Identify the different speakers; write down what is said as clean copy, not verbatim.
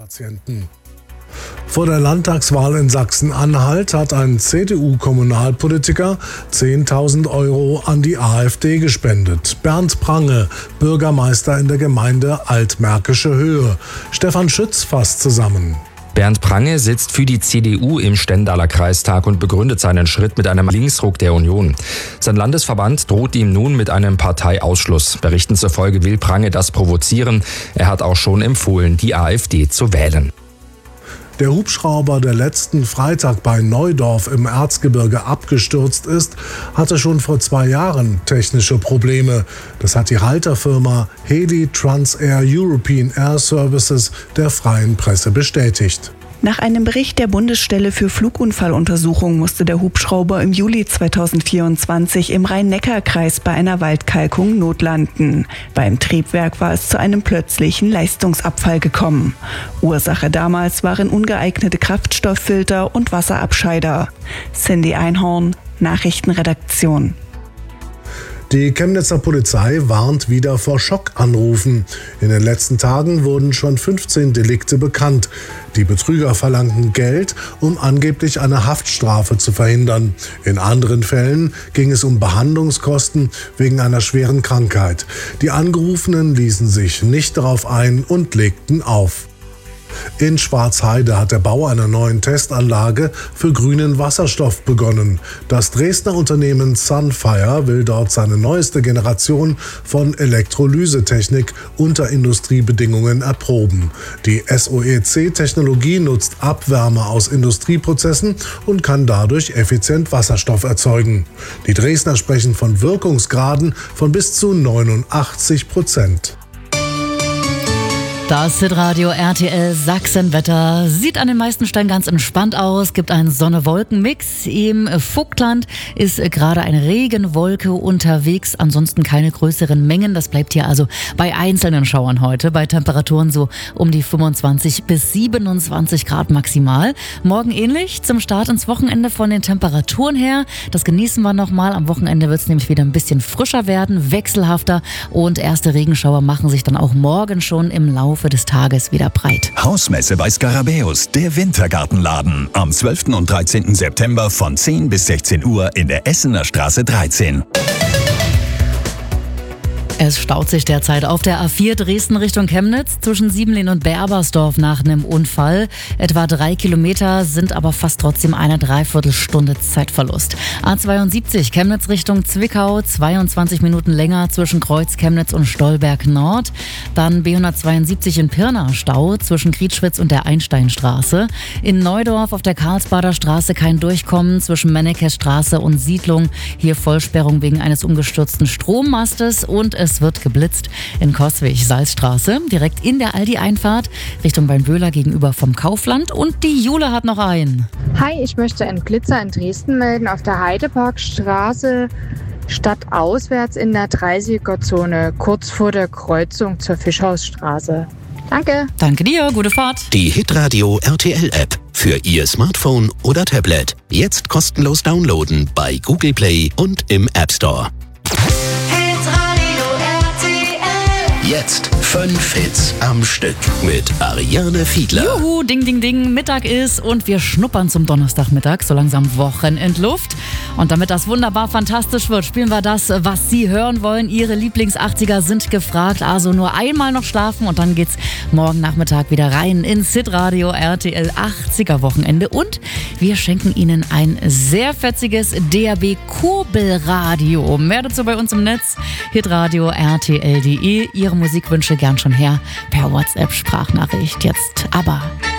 Speaker 1: Patienten. Vor der Landtagswahl in Sachsen-Anhalt hat ein CDU-Kommunalpolitiker 10.000 € an die AfD gespendet. Bernd Prange, Bürgermeister in der Gemeinde Altmärkische Höhe. Stefan Schütz fasst zusammen.
Speaker 2: Bernd Prange sitzt für die CDU im Stendaler Kreistag und begründet seinen Schritt mit einem Linksruck der Union. Sein Landesverband droht ihm nun mit einem Parteiausschluss. Berichten zufolge will Prange das provozieren. Er hat auch schon empfohlen, die AfD zu wählen.
Speaker 1: Der Hubschrauber, der letzten Freitag bei Neudorf im Erzgebirge abgestürzt ist, hatte schon vor 2 Jahren technische Probleme. Das hat die Halterfirma Heli Transair European Air Services der freien Presse bestätigt.
Speaker 3: Nach einem Bericht der Bundesstelle für Flugunfalluntersuchung musste der Hubschrauber im Juli 2024 im Rhein-Neckar-Kreis bei einer Waldkalkung notlanden. Beim Triebwerk war es zu einem plötzlichen Leistungsabfall gekommen. Ursache damals waren ungeeignete Kraftstofffilter und Wasserabscheider. Cindy Einhorn, Nachrichtenredaktion.
Speaker 1: Die Chemnitzer Polizei warnt wieder vor Schockanrufen. In den letzten Tagen wurden schon 15 Delikte bekannt. Die Betrüger verlangten Geld, um angeblich eine Haftstrafe zu verhindern. In anderen Fällen ging es um Behandlungskosten wegen einer schweren Krankheit. Die Angerufenen ließen sich nicht darauf ein und legten auf. In Schwarzheide hat der Bau einer neuen Testanlage für grünen Wasserstoff begonnen. Das Dresdner Unternehmen Sunfire will dort seine neueste Generation von Elektrolysetechnik unter Industriebedingungen erproben. Die SOEC-Technologie nutzt Abwärme aus Industrieprozessen und kann dadurch effizient Wasserstoff erzeugen. Die Dresdner sprechen von Wirkungsgraden von bis zu 89%.
Speaker 4: Das Hitradio RTL Sachsenwetter sieht an den meisten Stellen ganz entspannt aus, gibt einen Sonne-Wolken-Mix. Im Vogtland ist gerade eine Regenwolke unterwegs, ansonsten keine größeren Mengen. Das bleibt hier also bei einzelnen Schauern heute, bei Temperaturen so um die 25 bis 27 Grad maximal. Morgen ähnlich, zum Start ins Wochenende von den Temperaturen her. Das genießen wir nochmal. Am Wochenende wird es nämlich wieder ein bisschen frischer werden, wechselhafter und erste Regenschauer machen sich dann auch morgen schon im Laufe des Tages wieder breit.
Speaker 5: Hausmesse bei Skarabäus, der Wintergartenladen. Am 12. und 13. September von 10 bis 16 Uhr in der Essener Straße 13.
Speaker 4: Es staut sich derzeit auf der A4 Dresden Richtung Chemnitz zwischen Siebenlin und Berbersdorf nach einem Unfall. Etwa 3 Kilometer sind aber fast trotzdem eine Dreiviertelstunde Zeitverlust. A72 Chemnitz Richtung Zwickau, 22 Minuten länger zwischen Kreuz Chemnitz und Stolberg Nord. Dann B172 in Pirna Stau zwischen Krietschwitz und der Einsteinstraße. In Neudorf auf der Karlsbader Straße kein Durchkommen zwischen Mennekes Straße und Siedlung. Hier Vollsperrung wegen eines umgestürzten Strommastes und es wird geblitzt in Coswig-Salzstraße, direkt in der Aldi-Einfahrt, Richtung Weinböhler gegenüber vom Kaufland. Und die Jule hat noch einen.
Speaker 6: Hi, ich möchte einen Blitzer in Dresden melden auf der Heideparkstraße, stadtauswärts in der 30er-Zone, kurz vor der Kreuzung zur Fischhausstraße. Danke.
Speaker 4: Danke dir, gute Fahrt.
Speaker 7: Die Hitradio RTL-App für Ihr Smartphone oder Tablet. Jetzt kostenlos downloaden bei Google Play und im App Store. Jetzt 5 Hits am Stück mit Ariane Fiedler.
Speaker 4: Juhu, ding, ding, ding, Mittag ist und wir schnuppern zum Donnerstagmittag, so langsam Wochenendluft. Und damit das wunderbar fantastisch wird, spielen wir das, was Sie hören wollen. Ihre Lieblings-80er sind gefragt, also nur einmal noch schlafen und dann geht's morgen Nachmittag wieder rein ins Hitradio RTL 80er Wochenende. Und wir schenken Ihnen ein sehr fetziges DAB Kurbelradio. Mehr dazu bei uns im Netz, hitradio rtl.de. Ihre Musikwünsche gern schon her per WhatsApp-Sprachnachricht. Jetzt aber